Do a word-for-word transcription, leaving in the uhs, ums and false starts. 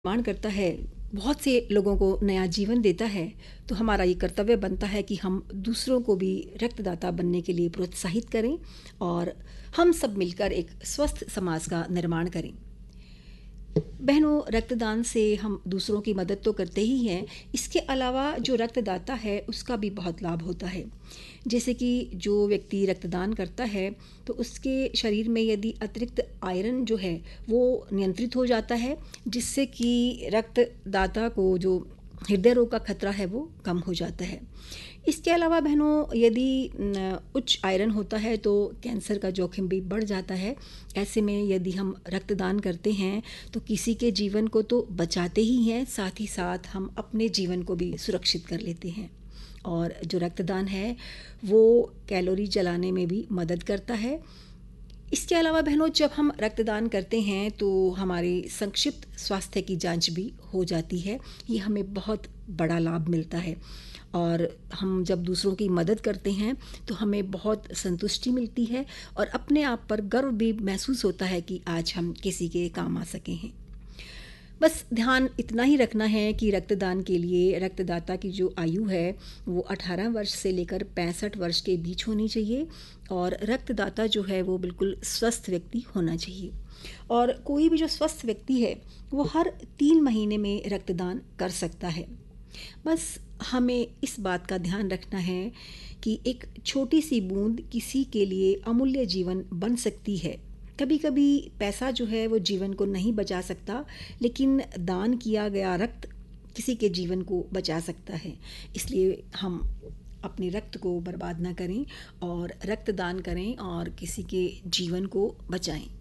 निर्माण करता है, बहुत से लोगों को नया जीवन देता है, तो हमारा ये कर्तव्य बनता है कि हम दूसरों को भी रक्तदाता बनने के लिए प्रोत्साहित करें और हम सब मिलकर एक स्वस्थ समाज का निर्माण करें। बहनों, रक्तदान से हम दूसरों की मदद तो करते ही हैं, इसके अलावा जो रक्तदाता है उसका भी बहुत लाभ होता है। जैसे कि जो व्यक्ति रक्तदान करता है तो उसके शरीर में यदि अतिरिक्त आयरन जो है वो नियंत्रित हो जाता है, जिससे कि रक्तदाता को जो हृदय रोग का खतरा है वो कम हो जाता है। इसके अलावा बहनों, यदि न, उच्च आयरन होता है तो कैंसर का जोखिम भी बढ़ जाता है। ऐसे में यदि हम रक्तदान करते हैं तो किसी के जीवन को तो बचाते ही हैं, साथ ही साथ हम अपने जीवन को भी सुरक्षित कर लेते हैं। और जो रक्तदान है वो कैलोरी जलाने में भी मदद करता है। इसके अलावा बहनों, जब हम रक्तदान करते हैं तो हमारे संक्षिप्त स्वास्थ्य की जांच भी हो जाती है। ये हमें बहुत बड़ा लाभ मिलता है और हम जब दूसरों की मदद करते हैं तो हमें बहुत संतुष्टि मिलती है और अपने आप पर गर्व भी महसूस होता है कि आज हम किसी के काम आ सके हैं। बस ध्यान इतना ही रखना है कि रक्तदान के लिए रक्तदाता की जो आयु है वो अठारह वर्ष से लेकर पैंसठ वर्ष के बीच होनी चाहिए और रक्तदाता जो है वो बिल्कुल स्वस्थ व्यक्ति होना चाहिए। और कोई भी जो स्वस्थ व्यक्ति है वो हर तीन महीने में रक्तदान कर सकता है। बस हमें इस बात का ध्यान रखना है कि एक छोटी सी बूंद किसी के लिए अमूल्य जीवन बन सकती है। कभी कभी पैसा जो है वो जीवन को नहीं बचा सकता, लेकिन दान किया गया रक्त किसी के जीवन को बचा सकता है। इसलिए हम अपने रक्त को बर्बाद ना करें और रक्तदान करें और किसी के जीवन को बचाएं।